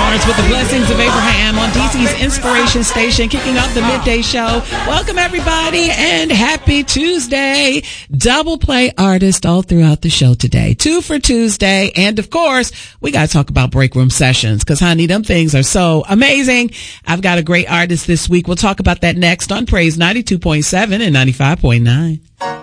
Lawrence with the Blessings of Abraham on DC's Inspiration Station, kicking off the midday show. Welcome, everybody, and happy Tuesday. Double play artist all throughout the show today. 2 for Tuesday. And, of course, we got to talk about break room sessions because, honey, them things are so amazing. I've got a great artist this week. We'll talk about that next on Praise 92.7 and 95.9.